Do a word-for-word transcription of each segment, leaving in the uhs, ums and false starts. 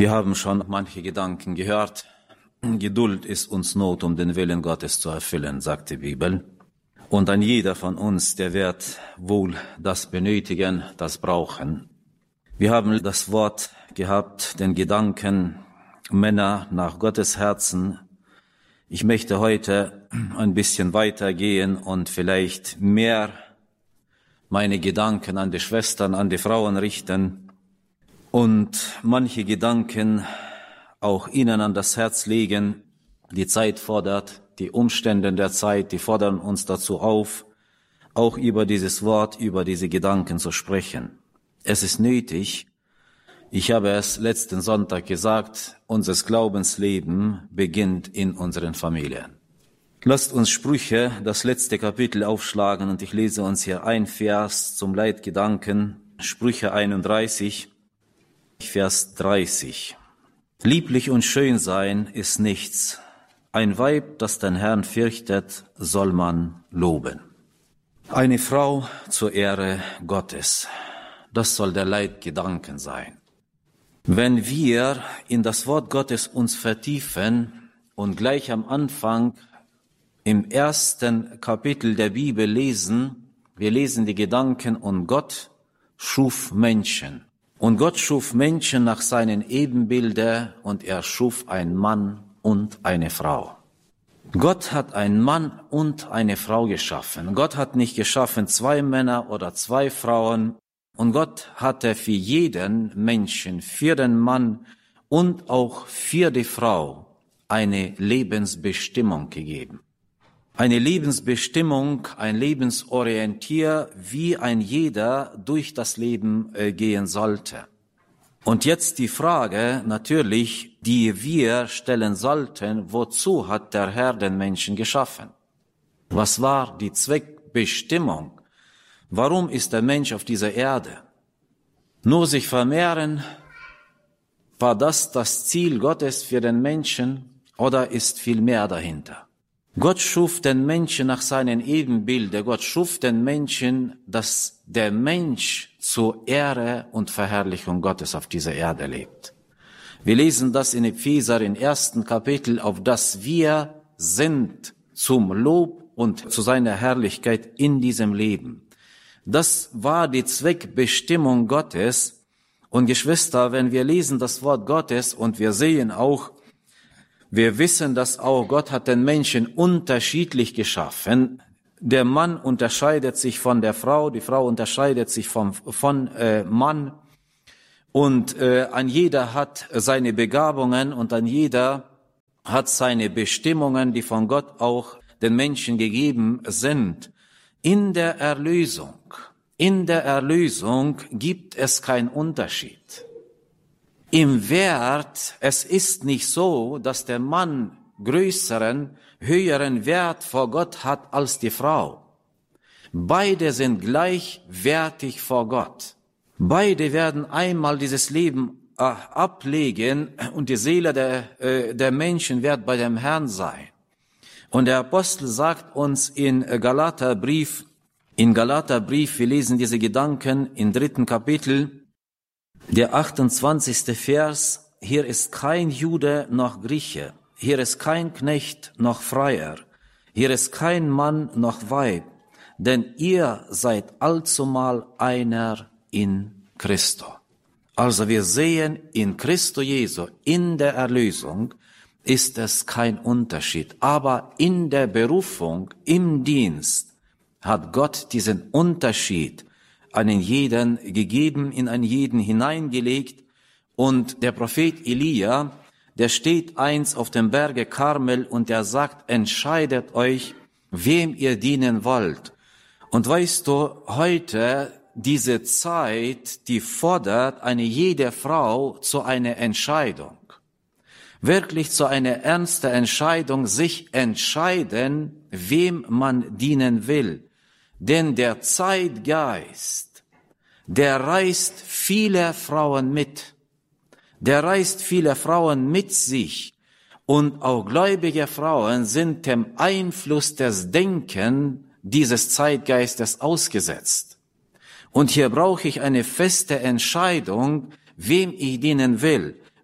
Wir haben schon manche Gedanken gehört. Geduld ist uns Not, um den Willen Gottes zu erfüllen, sagt die Bibel. Und ein jeder von uns, der wird wohl das benötigen, das brauchen. Wir haben das Wort gehabt, den Gedanken, Männer nach Gottes Herzen. Ich möchte heute ein bisschen weitergehen und vielleicht mehr meine Gedanken an die Schwestern, an die Frauen richten und manche Gedanken auch ihnen an das Herz legen. Die Zeit fordert, die Umstände der Zeit, die fordern uns dazu auf, auch über dieses Wort, über diese Gedanken zu sprechen. Es ist nötig, ich habe es letzten Sonntag gesagt, unser Glaubensleben beginnt in unseren Familien. Lasst uns Sprüche, das letzte Kapitel, aufschlagen und ich lese uns hier ein Vers zum Leitgedanken, Sprüche einunddreißig, Vers dreißig. Lieblich und schön sein ist nichts. Ein Weib, das den Herrn fürchtet, soll man loben. Eine Frau zur Ehre Gottes. Das soll der Leitgedanken sein. Wenn wir in das Wort Gottes uns vertiefen und gleich am Anfang im ersten Kapitel der Bibel lesen, wir lesen die Gedanken, und Gott schuf Menschen. Und Gott schuf Menschen nach seinem Ebenbilde und er schuf einen Mann und eine Frau. Gott hat einen Mann und eine Frau geschaffen. Gott hat nicht geschaffen zwei Männer oder zwei Frauen. Und Gott hatte für jeden Menschen, für den Mann und auch für die Frau eine Lebensbestimmung gegeben. Eine Lebensbestimmung, ein Lebensorientier, wie ein jeder durch das Leben äh, gehen sollte. Und jetzt die Frage natürlich, die wir stellen sollten: Wozu hat der Herr den Menschen geschaffen? Was war die Zweckbestimmung? Warum ist der Mensch auf dieser Erde? Nur sich vermehren? War das das Ziel Gottes für den Menschen oder ist viel mehr dahinter? Gott schuf den Menschen nach seinem Ebenbilde. Gott schuf den Menschen, dass der Mensch zur Ehre und Verherrlichung Gottes auf dieser Erde lebt. Wir lesen das in Epheser im ersten Kapitel, auf das wir sind zum Lob und zu seiner Herrlichkeit in diesem Leben. Das war die Zweckbestimmung Gottes. Und Geschwister, wenn wir lesen das Wort Gottes und wir sehen auch, wir wissen, dass auch Gott hat den Menschen unterschiedlich geschaffen. Der Mann unterscheidet sich von der Frau, die Frau unterscheidet sich vom von äh, Mann. Und äh, ein jeder hat seine Begabungen und ein jeder hat seine Bestimmungen, die von Gott auch den Menschen gegeben sind. In der Erlösung, in der Erlösung gibt es keinen Unterschied. Im Wert, es ist nicht so, dass der Mann größeren, höheren Wert vor Gott hat als die Frau. Beide sind gleichwertig vor Gott. Beide werden einmal dieses Leben äh, ablegen und die Seele der, äh, der Menschen wird bei dem Herrn sein. Und der Apostel sagt uns in Galaterbrief, in Galaterbrief, wir lesen diese Gedanken im dritten Kapitel, der achtundzwanzigste Vers: Hier ist kein Jude noch Grieche, hier ist kein Knecht noch Freier, hier ist kein Mann noch Weib, denn ihr seid allzumal einer in Christo. Also wir sehen, in Christo Jesu, in der Erlösung, ist es kein Unterschied. Aber in der Berufung, im Dienst, hat Gott diesen Unterschied einen jeden gegeben, in einen jeden hineingelegt. Und der Prophet Elia, der steht einst auf dem Berge Karmel und der sagt: Entscheidet euch, wem ihr dienen wollt. Und weißt du, heute, diese Zeit, die fordert eine jede Frau zu einer Entscheidung. Wirklich zu einer ernsten Entscheidung, sich entscheiden, wem man dienen will. Denn der Zeitgeist, der reißt viele Frauen mit. Der reißt viele Frauen mit sich. Und auch gläubige Frauen sind dem Einfluss des Denkens dieses Zeitgeistes ausgesetzt. Und hier brauche ich eine feste Entscheidung, wem ich dienen will.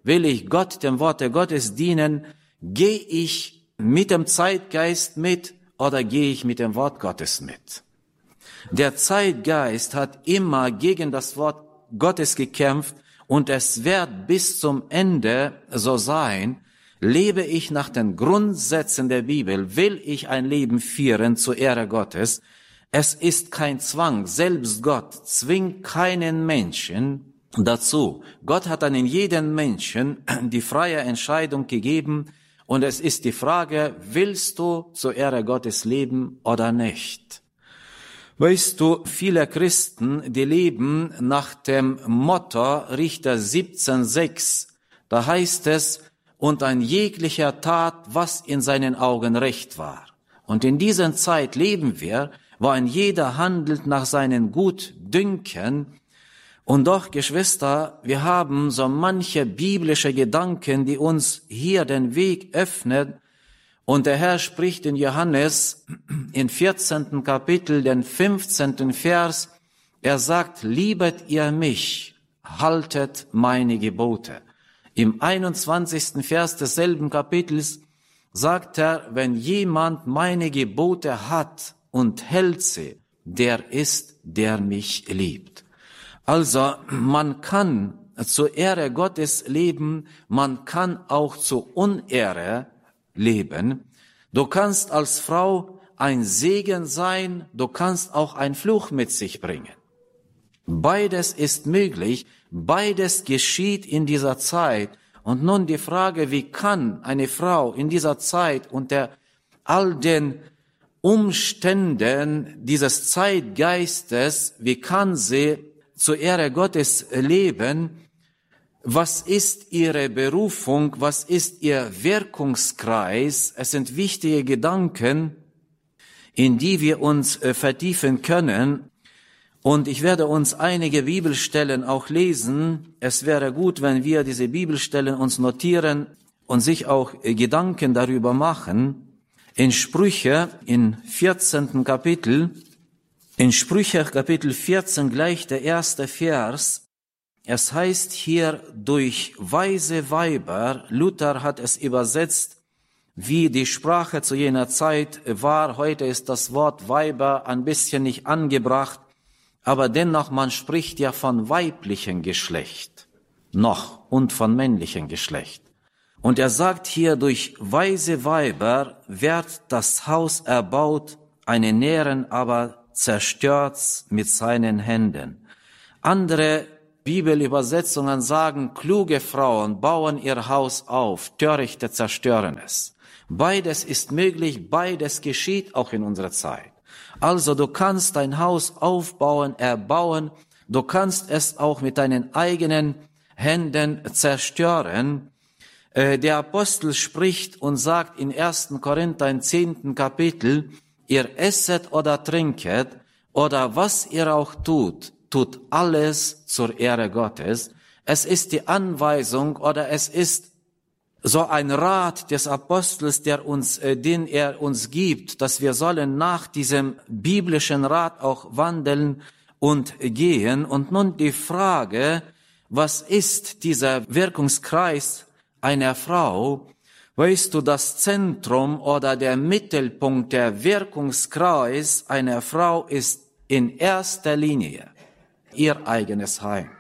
will ich Gott, dem Worte Gottes dienen, gehe ich mit dem Zeitgeist mit oder gehe ich mit dem Wort Gottes mit? Der Zeitgeist hat immer gegen das Wort Gottes gekämpft und es wird bis zum Ende so sein. Lebe ich nach den Grundsätzen der Bibel, will ich ein Leben führen zur Ehre Gottes. Es ist kein Zwang, selbst Gott zwingt keinen Menschen dazu. Gott hat an jeden Menschen die freie Entscheidung gegeben und es ist die Frage, willst du zur Ehre Gottes leben oder nicht? Weißt du, viele Christen, die leben nach dem Motto Richter siebzehn sechs. Da heißt es, und ein jeglicher tat, was in seinen Augen recht war. Und in dieser Zeit leben wir, wo ein jeder handelt nach seinen Gutdünken. Und doch, Geschwister, wir haben so manche biblische Gedanken, die uns hier den Weg öffnen. Und der Herr spricht in Johannes im vierzehnten Kapitel, den fünfzehnten Vers. Er sagt, liebet ihr mich, haltet meine Gebote. Im einundzwanzigsten Vers desselben Kapitels sagt er, wenn jemand meine Gebote hat und hält sie, der ist, der mich liebt. Also man kann zur Ehre Gottes leben, man kann auch zur Unehre leben. Du kannst als Frau ein Segen sein, du kannst auch ein Fluch mit sich bringen. Beides ist möglich, beides geschieht in dieser Zeit. Und nun die Frage, wie kann eine Frau in dieser Zeit unter all den Umständen dieses Zeitgeistes, wie kann sie zur Ehre Gottes leben? Was ist ihre Berufung? Was ist ihr Wirkungskreis? Es sind wichtige Gedanken, in die wir uns vertiefen können. Und ich werde uns einige Bibelstellen auch lesen. Es wäre gut, wenn wir diese Bibelstellen uns notieren und sich auch Gedanken darüber machen. In Sprüche, in vierzehnten Kapitel, in Sprüche Kapitel vierzehn gleich der erste Vers. Es heißt hier, durch weise Weiber, Luther hat es übersetzt, wie die Sprache zu jener Zeit war. Heute ist das Wort Weiber ein bisschen nicht angebracht. Aber dennoch, man spricht ja von weiblichem Geschlecht, noch, und von männlichem Geschlecht. Und er sagt hier, durch weise Weiber wird das Haus erbaut, eine Nähren aber zerstört's mit seinen Händen. Andere Bibelübersetzungen sagen, kluge Frauen bauen ihr Haus auf, Törichte zerstören es. Beides ist möglich, beides geschieht auch in unserer Zeit. Also du kannst dein Haus aufbauen, erbauen, du kannst es auch mit deinen eigenen Händen zerstören. Äh, der Apostel spricht und sagt in ersten Korinther im zehnten Kapitel, ihr esset oder trinket oder was ihr auch tut, tut alles zur Ehre Gottes. Es ist die Anweisung oder es ist so ein Rat des Apostels, der uns, äh, den er uns gibt, dass wir sollen nach diesem biblischen Rat auch wandeln und gehen. Und nun die Frage, was ist dieser Wirkungskreis einer Frau? Weißt du, das Zentrum oder der Mittelpunkt, der Wirkungskreis einer Frau ist in erster Linie ihr eigenes Heim.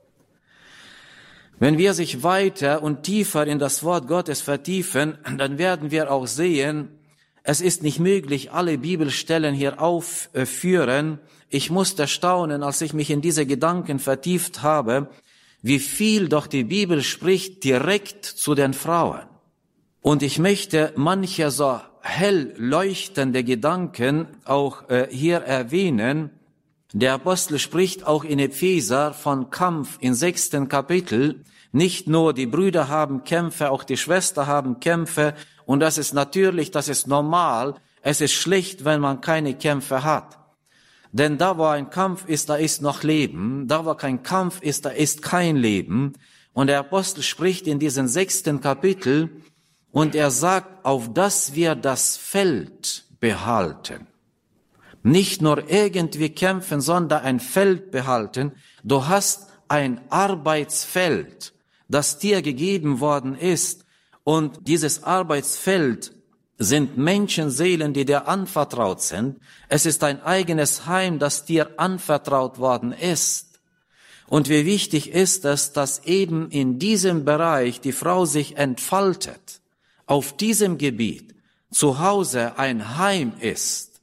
Wenn wir sich weiter und tiefer in das Wort Gottes vertiefen, dann werden wir auch sehen, es ist nicht möglich, alle Bibelstellen hier aufführen. Ich musste staunen, als ich mich in diese Gedanken vertieft habe, wie viel doch die Bibel spricht direkt zu den Frauen. Und ich möchte manche so hell leuchtende Gedanken auch äh, hier erwähnen. Der Apostel spricht auch in Epheser von Kampf im sechsten Kapitel. Nicht nur die Brüder haben Kämpfe, auch die Schwestern haben Kämpfe. Und das ist natürlich, das ist normal. Es ist schlecht, wenn man keine Kämpfe hat. Denn da, wo ein Kampf ist, da ist noch Leben. Da, wo kein Kampf ist, da ist kein Leben. Und der Apostel spricht in diesem sechsten Kapitel und er sagt, auf dass wir das Feld behalten. Nicht nur irgendwie kämpfen, sondern ein Feld behalten. Du hast ein Arbeitsfeld. das dir gegeben worden ist. Und dieses Arbeitsfeld sind Menschenseelen, die dir anvertraut sind. Es ist dein eigenes Heim, das dir anvertraut worden ist. Und wie wichtig ist es, dass eben in diesem Bereich die Frau sich entfaltet, auf diesem Gebiet zu Hause ein Heim ist.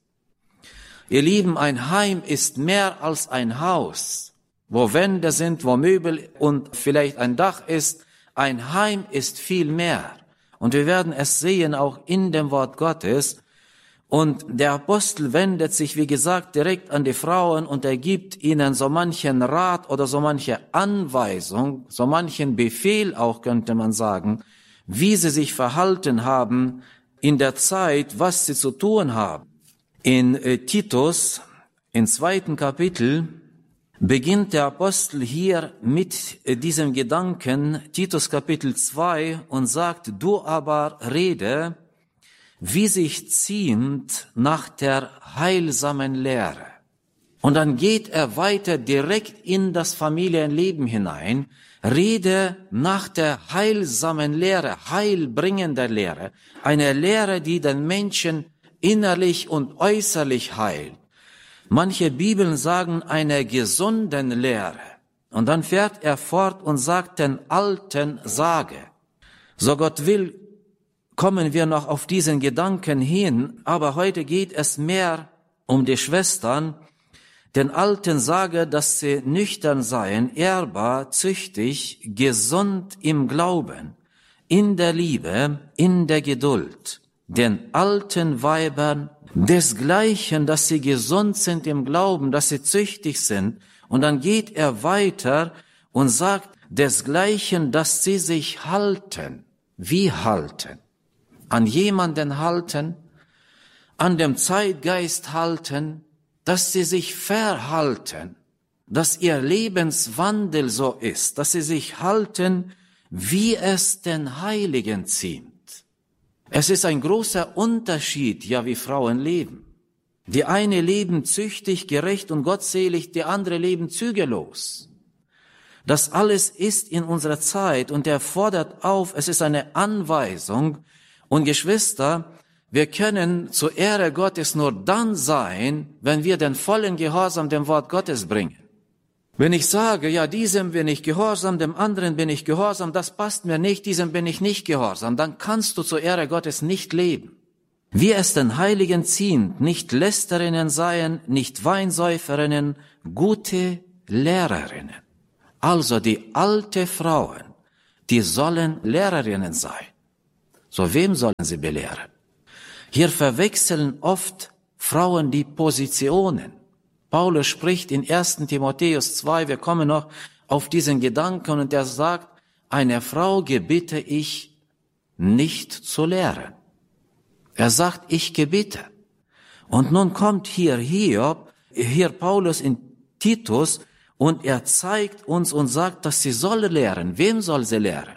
Ihr Lieben, ein Heim ist mehr als ein Haus, wo Wände sind, wo Möbel und vielleicht ein Dach ist. Ein Heim ist viel mehr. Und wir werden es sehen, auch in dem Wort Gottes. Und der Apostel wendet sich, wie gesagt, direkt an die Frauen und er gibt ihnen so manchen Rat oder so manche Anweisung, so manchen Befehl auch, könnte man sagen, wie sie sich verhalten haben in der Zeit, was sie zu tun haben. In äh, Titus, im zweiten Kapitel, beginnt der Apostel hier mit äh, diesem Gedanken, Titus Kapitel zwei, und sagt, du aber rede, wie sich ziemt nach der heilsamen Lehre. Und dann geht er weiter direkt in das Familienleben hinein, rede nach der heilsamen Lehre, heilbringender Lehre, eine Lehre, die den Menschen innerlich und äußerlich heilt. Manche Bibeln sagen eine gesunden Lehre. Und dann fährt er fort und sagt den Alten sage. So Gott will, kommen wir noch auf diesen Gedanken hin, aber heute geht es mehr um die Schwestern. Den Alten sage, dass sie nüchtern seien, ehrbar, züchtig, gesund im Glauben, in der Liebe, in der Geduld. Den alten Weibern desgleichen, dass sie gesund sind im Glauben, dass sie züchtig sind. Und dann geht er weiter und sagt, desgleichen, dass sie sich halten. Wie halten? An jemanden halten, an dem Zeitgeist halten, dass sie sich verhalten, dass ihr Lebenswandel so ist, dass sie sich halten, wie es den Heiligen ziemt. Es ist ein großer Unterschied, ja, wie Frauen leben. Die eine leben züchtig, gerecht und gottselig, die andere leben zügellos. Das alles ist in unserer Zeit und er fordert auf, es ist eine Anweisung. Und Geschwister, wir können zur Ehre Gottes nur dann sein, wenn wir den vollen Gehorsam dem Wort Gottes bringen. Wenn ich sage, ja, diesem bin ich gehorsam, dem anderen bin ich gehorsam, das passt mir nicht, diesem bin ich nicht gehorsam, dann kannst du zur Ehre Gottes nicht leben. Wie es den Heiligen ziemt, nicht Lästerinnen seien, nicht Weinsäuferinnen, gute Lehrerinnen. Also die alte Frauen, die sollen Lehrerinnen sein. So wem sollen sie belehren? Hier verwechseln oft Frauen die Positionen. Paulus spricht in ersten Timotheus zwei, wir kommen noch auf diesen Gedanken und er sagt, eine Frau gebiete ich nicht zu lehren. Er sagt, ich gebiete. Und nun kommt hier Hiob, hier Paulus in Titus und er zeigt uns und sagt, dass sie soll lehren. Wem soll sie lehren?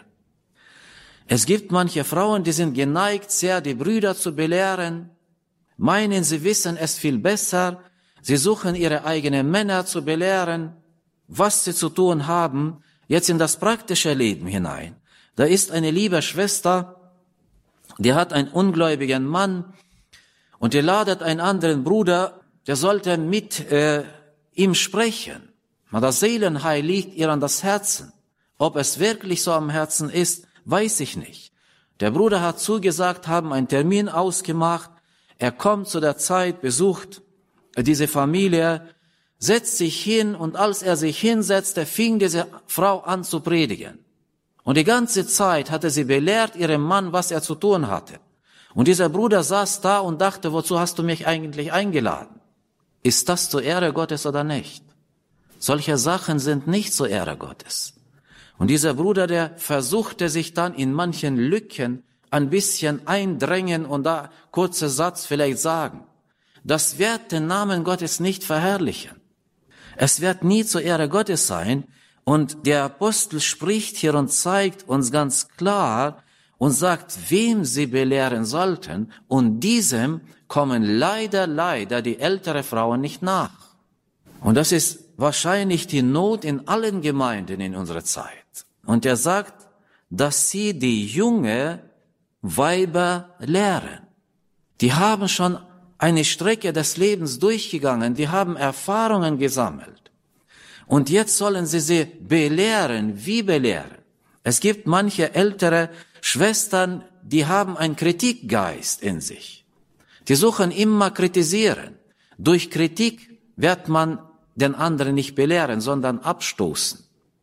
Es gibt manche Frauen, die sind geneigt, sehr die Brüder zu belehren, meinen, sie wissen es viel besser. Sie suchen ihre eigenen Männer zu belehren, was sie zu tun haben, jetzt in das praktische Leben hinein. Da ist eine liebe Schwester, die hat einen ungläubigen Mann und die ladet einen anderen Bruder, der sollte mit äh, ihm sprechen. Aber das Seelenheil liegt ihr an das Herzen. Ob es wirklich so am Herzen ist, weiß ich nicht. Der Bruder hat zugesagt, haben einen Termin ausgemacht. Er kommt zu der Zeit, besucht diese Familie, setzt sich hin und als er sich hinsetzte, fing diese Frau an zu predigen. Und die ganze Zeit hatte sie belehrt ihrem Mann, was er zu tun hatte. Und dieser Bruder saß da und dachte, wozu hast du mich eigentlich eingeladen? Ist das zur Ehre Gottes oder nicht? Solche Sachen sind nicht zur Ehre Gottes. Und dieser Bruder, der versuchte sich dann in manchen Lücken ein bisschen eindrängen und da kurzer Satz vielleicht sagen. Das wird den Namen Gottes nicht verherrlichen. Es wird nie zur Ehre Gottes sein. Und der Apostel spricht hier und zeigt uns ganz klar und sagt, wem sie belehren sollten. Und diesem kommen leider, leider die ältere Frauen nicht nach. Und das ist wahrscheinlich die Not in allen Gemeinden in unserer Zeit. Und er sagt, dass sie die junge Weiber lehren. Die haben schon eine Strecke des Lebens durchgegangen, die haben Erfahrungen gesammelt. Und jetzt sollen sie sie belehren. Wie belehren? Es gibt manche ältere Schwestern, die haben einen Kritikgeist in sich. Die suchen immer kritisieren. Durch Kritik wird man den anderen nicht belehren, sondern abstoßen.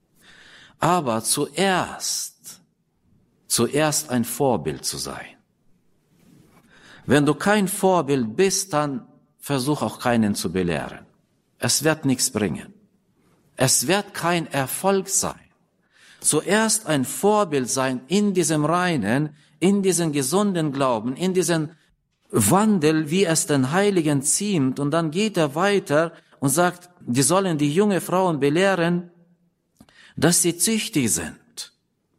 Aber zuerst, zuerst ein Vorbild zu sein. Wenn du kein Vorbild bist, dann versuch auch keinen zu belehren. Es wird nichts bringen. Es wird kein Erfolg sein. Zuerst ein Vorbild sein in diesem reinen, in diesem gesunden Glauben, in diesem Wandel, wie es den Heiligen ziemt. Und dann geht er weiter und sagt, die sollen die junge Frauen belehren, dass sie züchtig sind.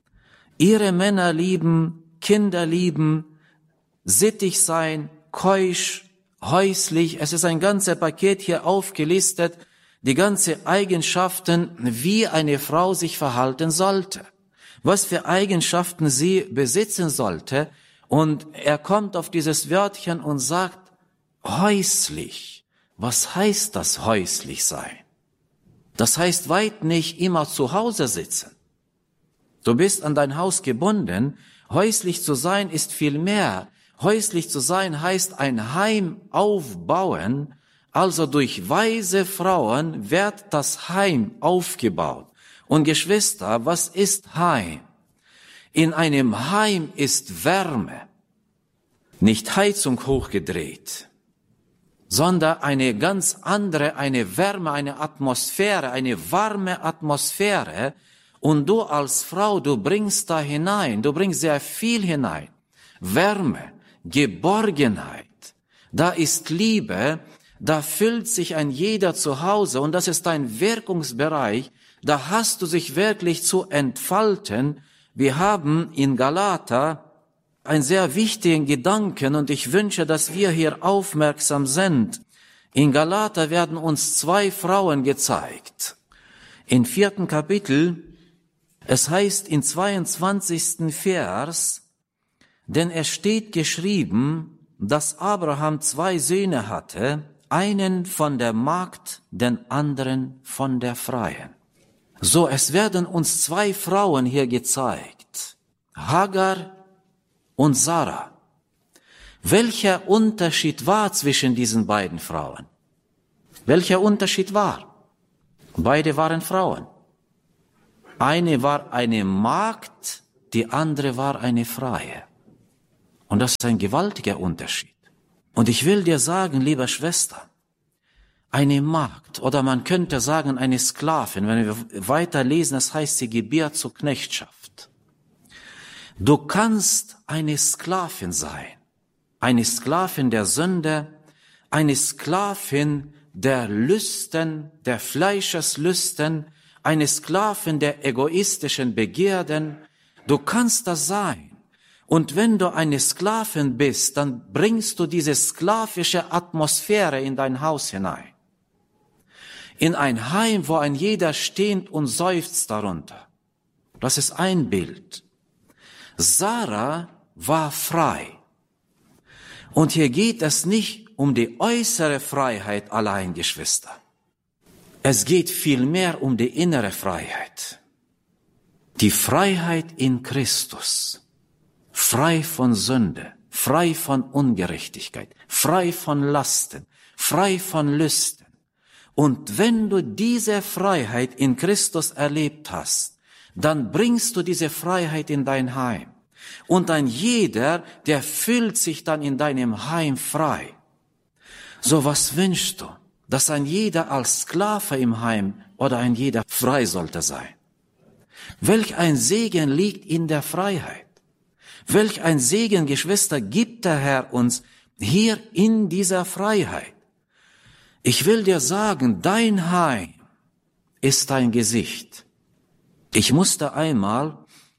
Ihre Männer lieben, Kinder lieben, sittig sein, keusch, häuslich. Es ist ein ganzes Paket hier aufgelistet, die ganzen Eigenschaften, wie eine Frau sich verhalten sollte, was für Eigenschaften sie besitzen sollte. Und er kommt auf dieses Wörtchen und sagt, häuslich. Was heißt das, häuslich sein? Das heißt weit nicht immer zu Hause sitzen. Du bist an dein Haus gebunden. Häuslich zu sein ist viel mehr. Häuslich zu sein heißt ein Heim aufbauen. Also durch weise Frauen wird das Heim aufgebaut. Und Geschwister, was ist Heim? In einem Heim ist Wärme. Nicht Heizung hochgedreht, sondern eine ganz andere, eine Wärme, eine Atmosphäre, eine warme Atmosphäre. Und du als Frau, du bringst da hinein, du bringst sehr viel hinein. Wärme, Geborgenheit, da ist Liebe, da fühlt sich ein jeder zu Hause und das ist ein Wirkungsbereich, da hast du sich wirklich zu entfalten. Wir haben in Galater einen sehr wichtigen Gedanken und ich wünsche, dass wir hier aufmerksam sind. In Galater werden uns zwei Frauen gezeigt. Im vierten Kapitel, es heißt in zweiundzwanzigsten Vers, denn es steht geschrieben, dass Abraham zwei Söhne hatte, einen von der Magd, den anderen von der Freien. So, es werden uns zwei Frauen hier gezeigt, Hagar und Sarah. Welcher Unterschied war zwischen diesen beiden Frauen? Welcher Unterschied war? Beide waren Frauen. Eine war eine Magd, die andere war eine Freie. Und das ist ein gewaltiger Unterschied. Und ich will dir sagen, liebe Schwester, eine Magd, oder man könnte sagen eine Sklavin, wenn wir weiterlesen, das heißt, sie gebiert zur Knechtschaft. Du kannst eine Sklavin sein, eine Sklavin der Sünde, eine Sklavin der Lüsten, der Fleischeslüsten, eine Sklavin der egoistischen Begierden. Du kannst das sein. Und wenn du eine Sklavin bist, dann bringst du diese sklavische Atmosphäre in dein Haus hinein. In ein Heim, wo ein jeder steht und seufzt darunter. Das ist ein Bild. Sarah war frei. Und hier geht es nicht um die äußere Freiheit allein, Geschwister. Es geht vielmehr um die innere Freiheit. Die Freiheit in Christus. Frei von Sünde, frei von Ungerechtigkeit, frei von Lasten, frei von Lüsten. Und wenn du diese Freiheit in Christus erlebt hast, dann bringst du diese Freiheit in dein Heim. Und ein jeder, der fühlt sich dann in deinem Heim frei. So, was wünschst du? Dass ein jeder als Sklave im Heim oder ein jeder frei sollte sein. Welch ein Segen liegt in der Freiheit. Welch ein Segen, Geschwister, gibt der Herr uns hier in dieser Freiheit. Ich will dir sagen, dein Heim ist dein Gesicht. Ich musste einmal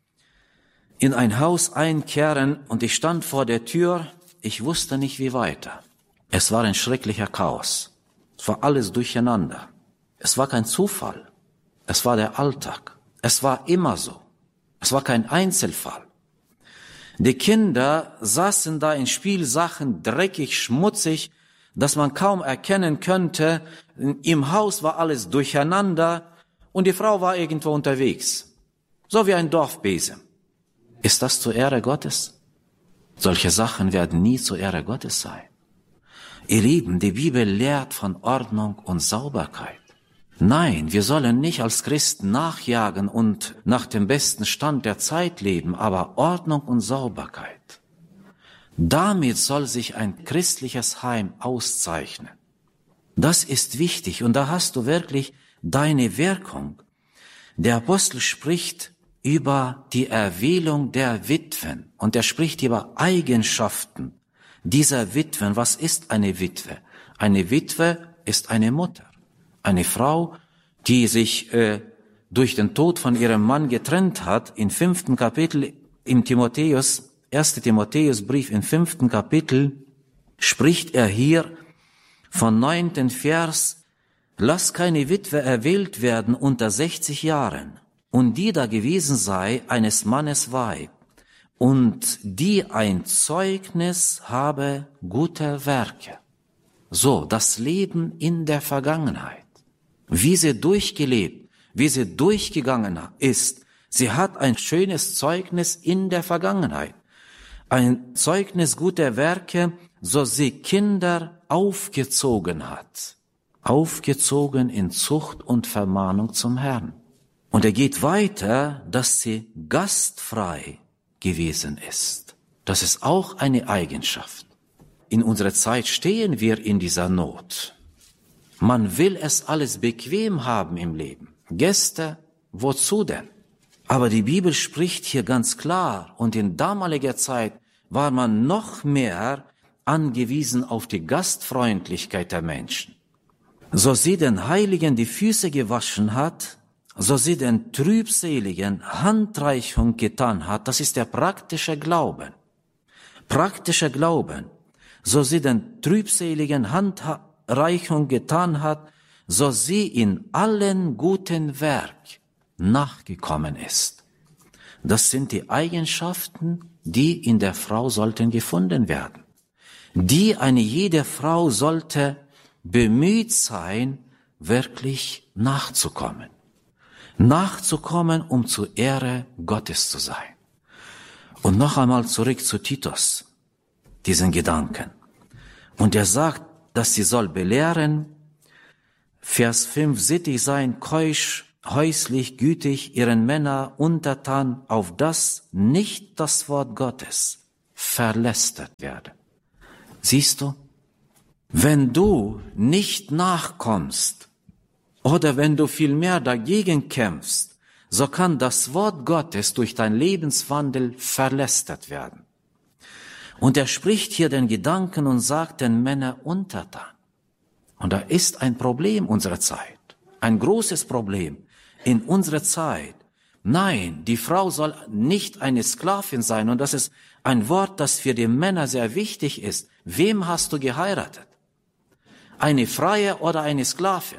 in ein Haus einkehren und ich stand vor der Tür. Ich wusste nicht, wie weiter. Es war ein schrecklicher Chaos. Es war alles durcheinander. Es war kein Zufall. Es war der Alltag. Es war immer so. Es war kein Einzelfall. Die Kinder saßen da in Spielsachen, dreckig, schmutzig, dass man kaum erkennen könnte. Im Haus war alles durcheinander und die Frau war irgendwo unterwegs. So wie ein Dorfbesen. Ist das zur Ehre Gottes? Solche Sachen werden nie zur Ehre Gottes sein. Ihr Lieben, die Bibel lehrt von Ordnung und Sauberkeit. Nein, wir sollen nicht als Christen nachjagen und nach dem besten Stand der Zeit leben, aber Ordnung und Sauberkeit. Damit soll sich ein christliches Heim auszeichnen. Das ist wichtig und da hast du wirklich deine Wirkung. Der Apostel spricht über die Erwählung der Witwen und er spricht über Eigenschaften dieser Witwen. Was ist eine Witwe? Eine Witwe ist eine Mutter. Eine Frau, die sich äh, durch den Tod von ihrem Mann getrennt hat, im fünften Kapitel im Timotheus, erster Timotheusbrief im fünften Kapitel, spricht er hier von neunten Vers, lass keine Witwe erwählt werden unter sechzig Jahren, und die da gewesen sei, eines Mannes Weib, und die ein Zeugnis habe guter Werke. So, das Leben in der Vergangenheit. Wie sie durchgelebt, wie sie durchgegangen ist. Sie hat ein schönes Zeugnis in der Vergangenheit. Ein Zeugnis guter Werke, so sie Kinder aufgezogen hat. Aufgezogen in Zucht und Vermahnung zum Herrn. Und er geht weiter, dass sie gastfrei gewesen ist. Das ist auch eine Eigenschaft. In unserer Zeit stehen wir in dieser Not. Man will es alles bequem haben im Leben. Gäste, wozu denn? Aber die Bibel spricht hier ganz klar und in damaliger Zeit war man noch mehr angewiesen auf die Gastfreundlichkeit der Menschen. So sie den Heiligen die Füße gewaschen hat, so sie den Trübseligen Handreichung getan hat, das ist der praktische Glauben. Praktischer Glauben, so sie den Trübseligen Handreichung getan hat, so sie in allen guten Werk nachgekommen ist. Das sind die Eigenschaften, die in der Frau sollten gefunden werden. Die eine jede Frau sollte bemüht sein, wirklich nachzukommen. Nachzukommen, um zur Ehre Gottes zu sein. Und noch einmal zurück zu Titus, diesen Gedanken. Und er sagt, dass sie soll belehren, Vers fünf, sittig sein, keusch, häuslich, gütig, ihren Männer untertan, auf das nicht das Wort Gottes verlästert werde. Siehst du, wenn du nicht nachkommst oder wenn du vielmehr dagegen kämpfst, so kann das Wort Gottes durch dein Lebenswandel verlästert werden. Und er spricht hier den Gedanken und sagt den Männern untertan. Und da ist ein Problem unserer Zeit, ein großes Problem in unserer Zeit. Nein, die Frau soll nicht eine Sklavin sein. Und das ist ein Wort, das für die Männer sehr wichtig ist. Wem hast du geheiratet? Eine Freie oder eine Sklavin?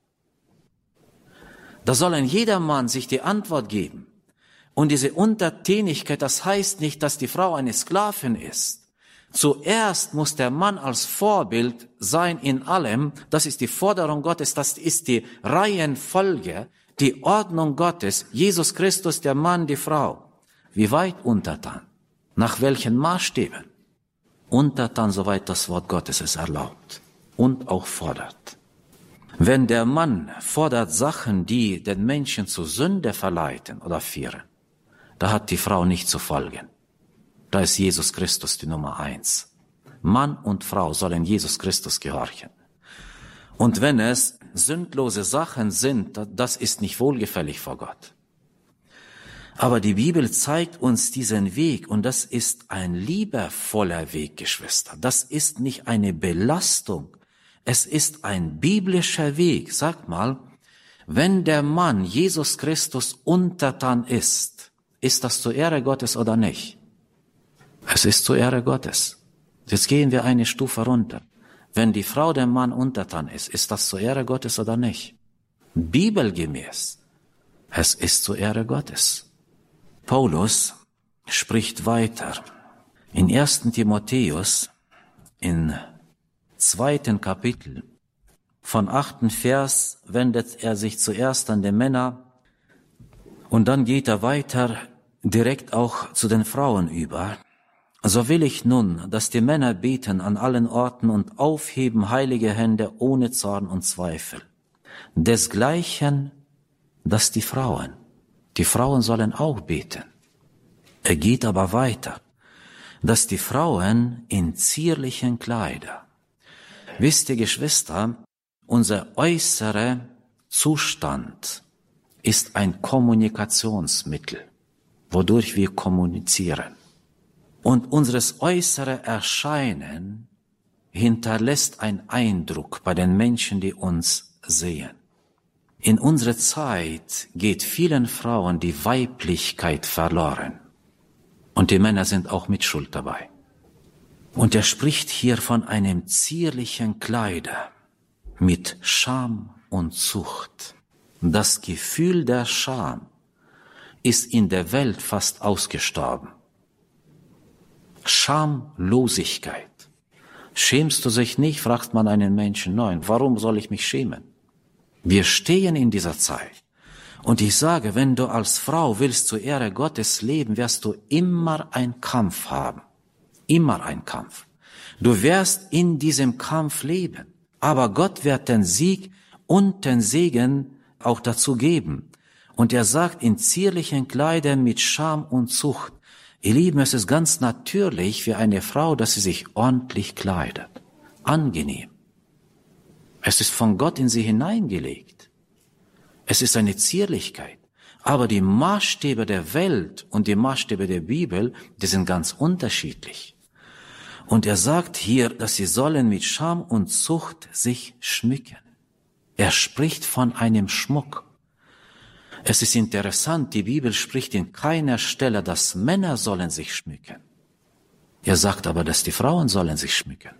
Da soll ein jeder Mann sich die Antwort geben. Und diese Untertänigkeit, das heißt nicht, dass die Frau eine Sklavin ist. Zuerst muss der Mann als Vorbild sein in allem. Das ist die Forderung Gottes, das ist die Reihenfolge, die Ordnung Gottes. Jesus Christus, der Mann, die Frau. Wie weit untertan? Nach welchen Maßstäben? Untertan, soweit das Wort Gottes es erlaubt und auch fordert. Wenn der Mann fordert Sachen, die den Menschen zur Sünde verleiten oder führen, da hat die Frau nicht zu folgen. Da ist Jesus Christus die Nummer eins. Mann und Frau sollen Jesus Christus gehorchen. Und wenn es sündlose Sachen sind, das ist nicht wohlgefällig vor Gott. Aber die Bibel zeigt uns diesen Weg und das ist ein liebevoller Weg, Geschwister. Das ist nicht eine Belastung. Es ist ein biblischer Weg. Sag mal, wenn der Mann Jesus Christus untertan ist, ist das zur Ehre Gottes oder nicht? Es ist zur Ehre Gottes. Jetzt gehen wir eine Stufe runter. Wenn die Frau dem Mann untertan ist, ist das zur Ehre Gottes oder nicht? Bibelgemäß. Es ist zur Ehre Gottes. Paulus spricht weiter. In ersten Timotheus, in zweiten Kapitel, von achten Vers wendet er sich zuerst an die Männer und dann geht er weiter direkt auch zu den Frauen über. So will ich nun, dass die Männer beten an allen Orten und aufheben heilige Hände ohne Zorn und Zweifel. Desgleichen, dass die Frauen, die Frauen sollen auch beten. Er geht aber weiter, dass die Frauen in zierlichen Kleider. Wisst ihr, Geschwister, unser äußerer Zustand ist ein Kommunikationsmittel, wodurch wir kommunizieren. Und unseres äußere Erscheinen hinterlässt einen Eindruck bei den Menschen, die uns sehen. In unserer Zeit geht vielen Frauen die Weiblichkeit verloren. Und die Männer sind auch mit Schuld dabei. Und er spricht hier von einem zierlichen Kleider mit Scham und Zucht. Das Gefühl der Scham ist in der Welt fast ausgestorben. Schamlosigkeit. Schämst du dich nicht, fragt man einen Menschen. Nein, warum soll ich mich schämen? Wir stehen in dieser Zeit. Und ich sage, wenn du als Frau willst zur Ehre Gottes leben, wirst du immer einen Kampf haben. Immer einen Kampf. Du wirst in diesem Kampf leben. Aber Gott wird den Sieg und den Segen auch dazu geben. Und er sagt, in zierlichen Kleidern mit Scham und Zucht. Ihr Lieben, es ist ganz natürlich für eine Frau, dass sie sich ordentlich kleidet. Angenehm. Es ist von Gott in sie hineingelegt. Es ist eine Zierlichkeit. Aber die Maßstäbe der Welt und die Maßstäbe der Bibel, die sind ganz unterschiedlich. Und er sagt hier, dass sie sollen mit Scham und Zucht sich schmücken. Er spricht von einem Schmuck. Es ist interessant, die Bibel spricht in keiner Stelle, dass Männer sollen sich schmücken. Er sagt aber, dass die Frauen sollen sich schmücken.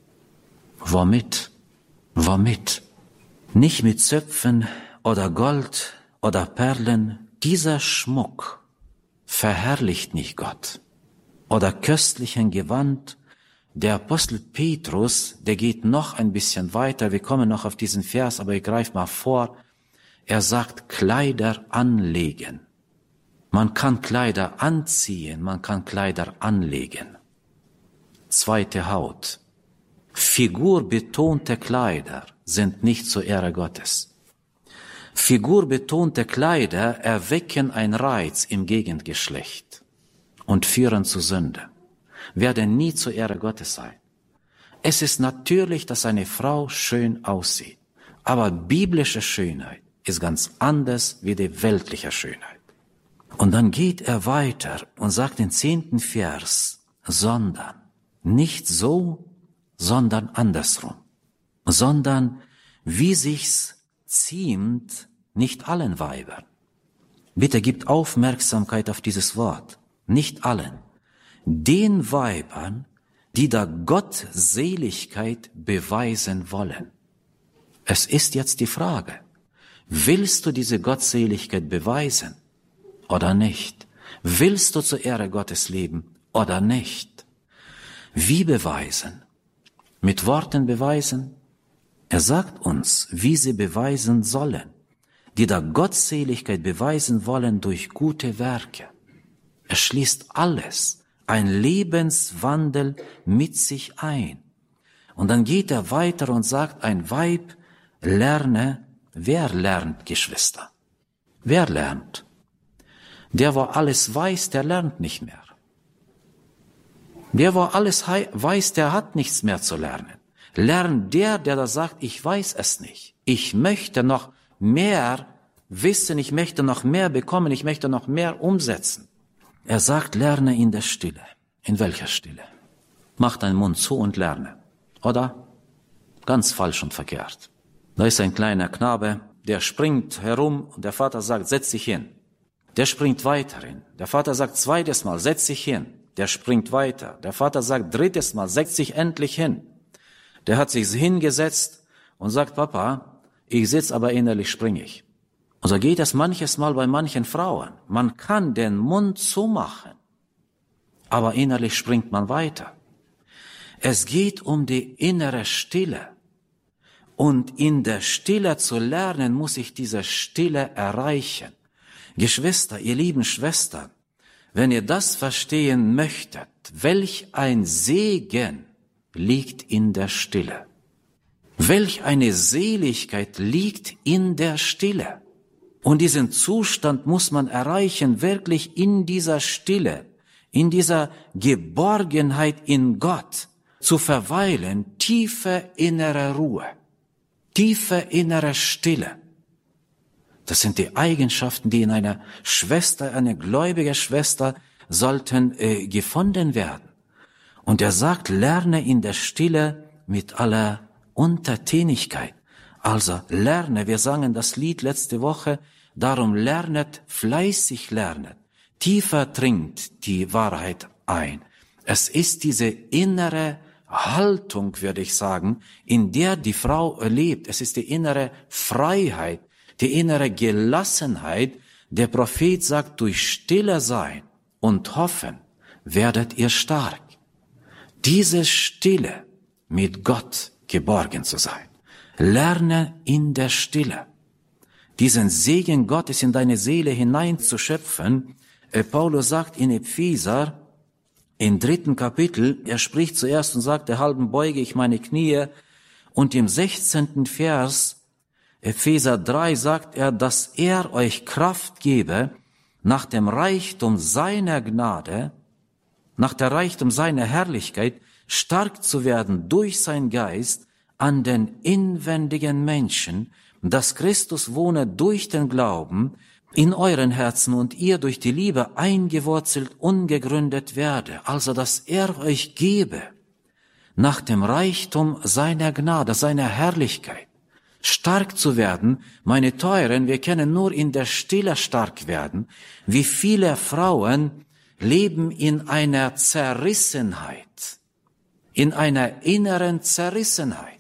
Womit? Womit? Nicht mit Zöpfen oder Gold oder Perlen. Dieser Schmuck verherrlicht nicht Gott. Oder köstlichen Gewand. Der Apostel Petrus, der geht noch ein bisschen weiter. Wir kommen noch auf diesen Vers, aber ich greife mal vor. Er sagt, Kleider anlegen. Man kann Kleider anziehen, man kann Kleider anlegen. Zweite Haut. Figurbetonte Kleider sind nicht zur Ehre Gottes. Figurbetonte Kleider erwecken einen Reiz im Gegengeschlecht und führen zu Sünde, werden nie zur Ehre Gottes sein. Es ist natürlich, dass eine Frau schön aussieht, aber biblische Schönheit ist ganz anders wie die weltliche Schönheit. Und dann geht er weiter und sagt den zehnten Vers, sondern nicht so, sondern andersrum, sondern wie sich's ziemt, nicht allen Weibern. Bitte gibt Aufmerksamkeit auf dieses Wort, nicht allen. Den Weibern, die da Gottseligkeit beweisen wollen. Es ist jetzt die Frage, willst du diese Gottseligkeit beweisen oder nicht? Willst du zur Ehre Gottes leben oder nicht? Wie beweisen? Mit Worten beweisen? Er sagt uns, wie sie beweisen sollen, die da Gottseligkeit beweisen wollen durch gute Werke. Er schließt alles, ein Lebenswandel mit sich ein. Und dann geht er weiter und sagt, ein Weib lerne. Wer lernt, Geschwister? Wer lernt? Der, wo alles weiß, der lernt nicht mehr. Der, wo alles weiß, der hat nichts mehr zu lernen. Lernt der, der da sagt, ich weiß es nicht. Ich möchte noch mehr wissen, ich möchte noch mehr bekommen, ich möchte noch mehr umsetzen. Er sagt, lerne in der Stille. In welcher Stille? Mach deinen Mund zu und lerne. Oder? Ganz falsch und verkehrt. Da ist ein kleiner Knabe, der springt herum und der Vater sagt, setz dich hin. Der springt weiter hin. Der Vater sagt zweites Mal, setz dich hin. Der springt weiter. Der Vater sagt drittes Mal, setz dich endlich hin. Der hat sich hingesetzt und sagt, Papa, ich sitz, aber innerlich springe ich. Und so geht es manches Mal bei manchen Frauen. Man kann den Mund zumachen, aber innerlich springt man weiter. Es geht um die innere Stille. Und in der Stille zu lernen, muss ich diese Stille erreichen. Geschwister, ihr lieben Schwestern, wenn ihr das verstehen möchtet, welch ein Segen liegt in der Stille. Welch eine Seligkeit liegt in der Stille. Und diesen Zustand muss man erreichen, wirklich in dieser Stille, in dieser Geborgenheit in Gott zu verweilen, tiefe innere Ruhe, tiefe innere Stille. Das sind die Eigenschaften, die in einer Schwester, eine gläubige Schwester, sollten äh, gefunden werden. Und er sagt, lerne in der Stille mit aller Untertänigkeit. Also lerne, wir sangen das Lied letzte Woche, darum lernet, fleißig lernet, tiefer dringt die Wahrheit ein. Es ist diese innere Haltung, würde ich sagen, in der die Frau lebt. Es ist die innere Freiheit, die innere Gelassenheit. Der Prophet sagt, durch Stille sein und hoffen werdet ihr stark. Diese Stille, mit Gott geborgen zu sein. Lerne in der Stille, diesen Segen Gottes in deine Seele hineinzuschöpfen. Paulus sagt in Epheser, im dritten Kapitel, er spricht zuerst und sagt, der halben beuge ich meine Knie. Und im sechzehnten Vers, Epheser drei, sagt er, dass er euch Kraft gebe, nach dem Reichtum seiner Gnade, nach der Reichtum seiner Herrlichkeit, stark zu werden durch sein Geist an den inwendigen Menschen, dass Christus wohne durch den Glauben in euren Herzen und ihr durch die Liebe eingewurzelt, ungegründet werde. Also, dass er euch gebe, nach dem Reichtum seiner Gnade, seiner Herrlichkeit, stark zu werden. Meine Teuren, wir können nur in der Stille stark werden. Wie viele Frauen leben in einer Zerrissenheit, in einer inneren Zerrissenheit.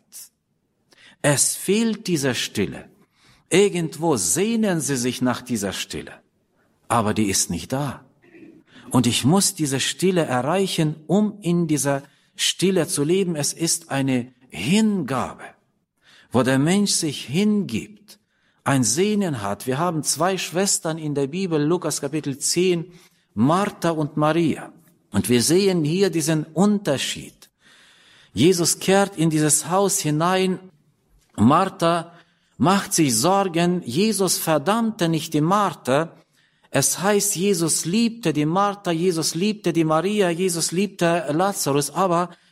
Es fehlt diese Stille. Irgendwo sehnen sie sich nach dieser Stille, aber die ist nicht da. Und ich muss diese Stille erreichen, um in dieser Stille zu leben. Es ist eine Hingabe, wo der Mensch sich hingibt, ein Sehnen hat. Wir haben zwei Schwestern in der Bibel, Lukas Kapitel zehn, Martha und Maria. Und wir sehen hier diesen Unterschied. Jesus kehrt in dieses Haus hinein. Martha macht sich Sorgen. Jesus verdammte nicht die Martha. Es heißt, Jesus liebte die Martha, Jesus liebte die Maria, Jesus liebte Lazarus. Aber